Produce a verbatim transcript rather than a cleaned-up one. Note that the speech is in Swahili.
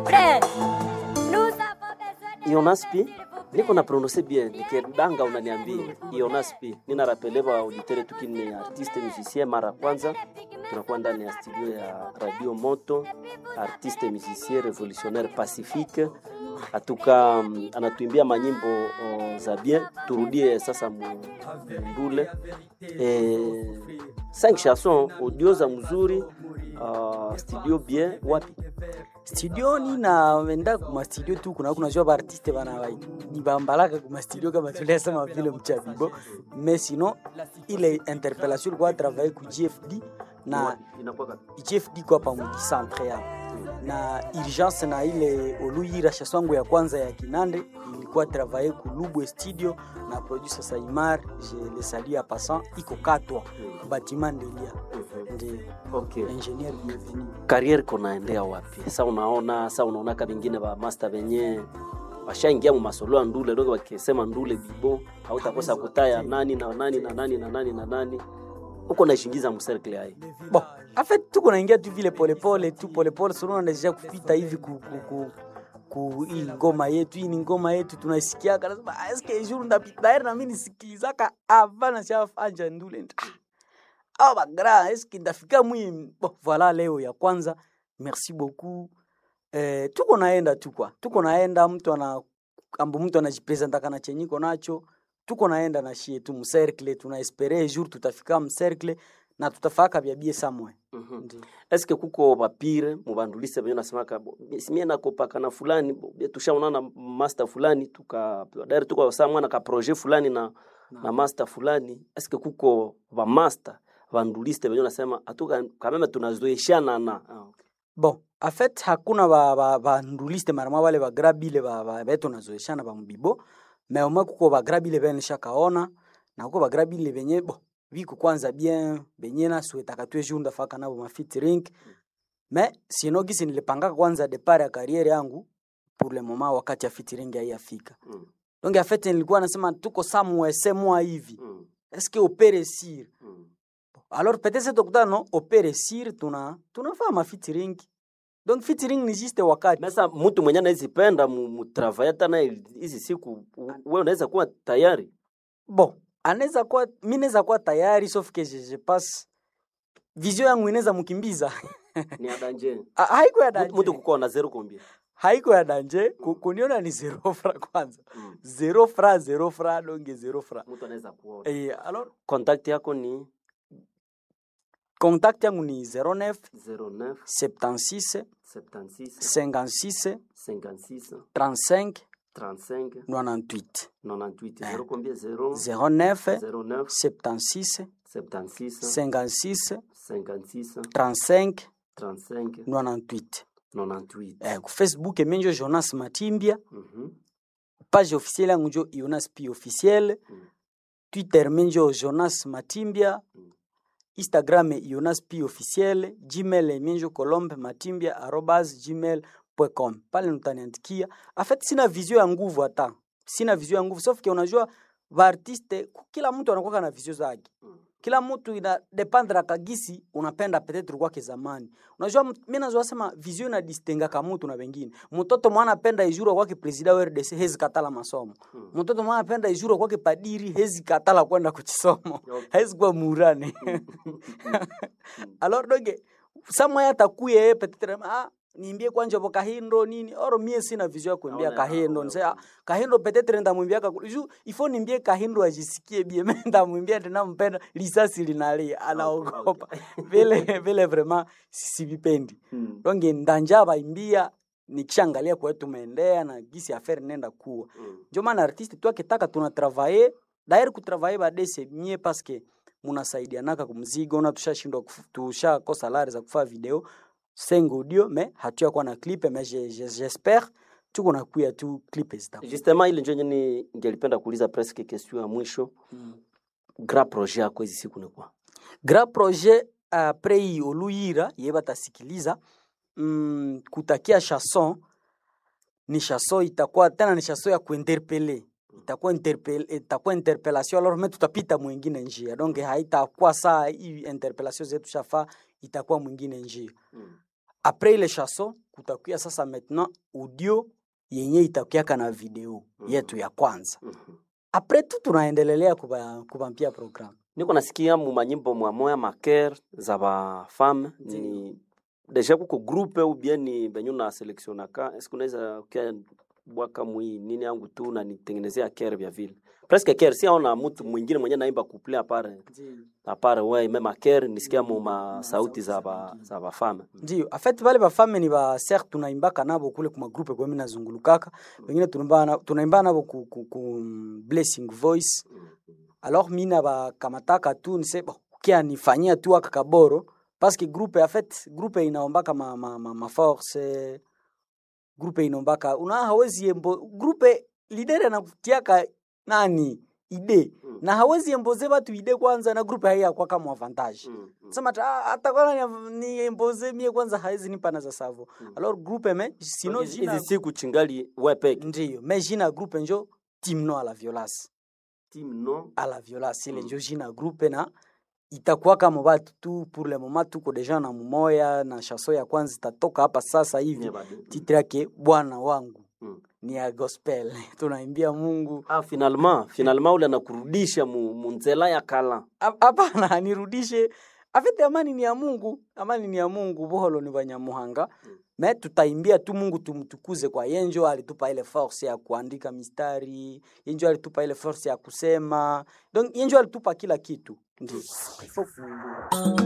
Frère, nous avons besoin de Jonas P, niko na prononcer bien, nikidanga unaniambia. Jonas P, nina rapeleva auditeur tukini artiste musicien mara kwanza. Tunakuwa ndani ya studio ya Radio Moto, artiste musicien révolutionnaire pacifique. Atuka um, anatuimbia manyimbo uh, za bien. Turudie sasa mbule. Eh, cinq chansons audio za mzuri. Uh, studio bien wapi? Studio ni na wenda kuma studio tu kuna kuna job artiste bana ni bambalaka kuma studio kama tulesema vile mchabibo, mais sinon ile interpellation kwa travailler ku G F D na G F D kwa pamoja centre ya na urgence na ile Oluyira shaswangu ya kwanza ya Kinande ilikuwa travailler ku Lubwe studio na producer Saimar, je le salue à passant, iko katwa bâtiment Delia. Okay. Engineer bienvenue. Career konaendea wapi? Sasa unaona, sasa unaona kama vingine ba master wenyewe washaingia mu masolo ndule dogo wakisema ndule bibo, hautakosa kutaya nani na nani na nani na nani na nani. Uko na shingiza mu circle hai. Bon, en fait tuko naingia tu vile pole pole tu pole pole sio deja kupita hivi ku ku ku hii ngoma yetu hii ngoma yetu tunasikia kana est-ce que jour ndapita na mimi nisikizaka avana shafanja ndule. Ah bagra est-ce que ndafika mwi bon voilà leo ya kwanza. Merci beaucoup. Eh tuko naenda tu kwa. Tuko naenda mtu ana ambo mtu anajipresenta kana chenyiko nacho. Tuko naenda na shie tu mcercle tuna espérer jour tutafika mcercle na tutafaka bia bie samwe. Mhm. Est-ce que kuko bapire mubandulise benyo nasemaka simie nakopaka na fulani tushaona na master fulani tuka dari tuko samwe na ka projet fulani na no. na master fulani. Est-ce que kuko ba master vanduliste benyo nasema atuka kama tunazoeshana na ah, okay. Bon, en fait hakuna ba ba vanduliste marama wale ba grabile ba ba beto nazoeshana ba mbibo, mais au moins kuko ba grabile ben shakaona na kuko ba grabile benye bon viko kwanza bien benye na souhaita katwe junda faka nabo ma featuring, mais sinon gisi nilipanga kwanza départ ya carrière yangu pour le moment wakati ya featuring haiyafika. Mm. Donc en fait nilikuwa nasema tuko somewhere semwa hivi. Mm. Est-ce que opere sir? Mm. Alors peut-être c'est tokutano opere sir tuna tunafanya ma featuring. Donc featuring ni juste wakati. Sasa mtu mwenye anazipenda mu travailler tena hizi siku wewe unaweza kuwa tayari. Bon, anaweza kuwa mimi naweza kuwa tayari sauf que je, je passe vision yangu inaweza mkimbiza. Ni adanje. Haiko ya danje. Mtu kuko na zero kombia. Haiko ya danje, kuniona ni zero fra kwanza. Mm. Zero fra, zero fra, donge zero fra. Mtu anaweza kuona. Eh, alors contact yako ni contact yangu ni zero neuf zero neuf soixante-six soixante-six cinquante-six cinquante-six trente-cinq trente-cinq quatre-vingt-dix-huit. quatre-vingt-dix-huit. Zero combien? Zero zero neuf zero neuf soixante-six soixante-six cinquante-six cinquante-six trente-cinq trente-cinq quatre-vingt-dix-huit. quatre-vingt-dix-huit. Eh, ku Facebook menjo Jonas Matimbia. Mhm. Page officielle yangu jo Jonas P officiel. Mm. Twitter menjo Jonas Matimbia. Mm. Instagram Jonas P officiel. Gmail menjo Colombe Matimbia arobase gmail point com. Pale mtaniandikia. En fait sina vision ya nguvu hata. Sina vision ya nguvu sauf que unajua va artiste kila mtu anakuwa na vision zake. Mm. Kila mtu ina dependre kagisi unapenda peut-être kwake zamani. Unajua mimi nazo sema vision na distinga kama mtu na wengine. Mtoto mwana anapenda ijuro kwake president wa R D C hezi katala masomo. Hmm. Mtoto mwana anapenda ijuro kwake padiri hezi katala kwenda kuchisomo. Okay. Hezi kwa murane. Alors donc samwa yatakuye peut-être ah niambie kwanja boka Kahindo nini oro mie sina vision ya kuambia Kahindo nse Kahindo peut-être ndamwambia ka juu ifo niambie Kahindo ajisikie bien mimi ndamwambia tena mpenda risasi linalia anaogopa vile vile vraiment sivipendi. Hmm. Donc ndanja baimbia nikishangalia kwa tumeendea na gisi affaire nenda kuwa. Hmm. Ndio maana artiste tu akitaka tuna travailler d'ailleurs ku travailler ba dese mie parce que munasaidianaka kumzigo na tushashindwa tusha kosa salary za kufanya video cinq audio mais hatuya kwa na clip mais j'espère tuko na kuya tu clip zita. Justement ile ndio ni ningelipenda kuuliza presque question ya mwisho. Mm. Grand projet yako hizi siku ni kwa? Grand projet après uh, Oluyira yeba tasikiliza mm, kutakia chanson ni chanson itakuwa tena ni chanson ya kuinterpeller. Itakuwa interpel itakuwa interpellation alors mais tutapita mwingine njia. Donc haitakuwa saa hii interpellation zetu shafa itakuwa mwingine njia. Mm. Après ile chanson kutakuya sasa maintenant audio yenye itakuya na video mm-hmm. yetu ya kwanza. Mm-hmm. Après tu tunaendelea kuba kubampia program. Niko nasikia mu manyimbo mwa moya maker za ba femme ni deja kuko groupe ou bien ni benyo na selectionaka. Est-ce qu'on a kia bwaka mui nini yangu tu na nitengenezea care vya vile. Presque care si ona mtu mwingine mwenye naimba couple apare. Apare wewe mema care nisikia mu ma sauti za ba za ba femme. Ndio, en fait wale ba femme ni ba certes tunaimbaka nabo kule kuma groupe kwa mimi nazungulukaka. Wengine tunaimba tunaimba nabo ku, ku, ku blessing voice. Alors mina ba kamataka tu nise bon kia nifanyia tu akakaboro parce que groupe en fait groupe inaombaka ma ma, ma, ma force groupe inombaka una hawezi embo groupe leader anakutiaka nani ide mm. na hawezi emboze watu ide kwanza na groupe haya kwa kama avantage mm. mm. sema hata kwa ni emboze mie kwanza hawezi nipa na za savo mm. alors groupe me sino hizi siku chingali wepeke ndio mais jina groupe njo team no à la violence team no à la violence ile mm. njo jina groupe na itakuwa kama watu tu pour le moment tuko deja na mumoya na chanson ya kwanza itatoka hapa sasa hivi titre yake bwana wangu mm. ni ya gospel tunaimbia Mungu. Ah finalement finalement ule anakurudisha mu, munzela ya kala hapana nirudishe afite amani ni ya Mungu amani ni ya Mungu boholo ni banyamuhanga mm. me tutaimbia tu Mungu tumtukuze kwa yenjo alitupa ile force ya kuandika mistari yenjo alitupa ile force ya kusema donc yenjo alitupa kila kitu ndio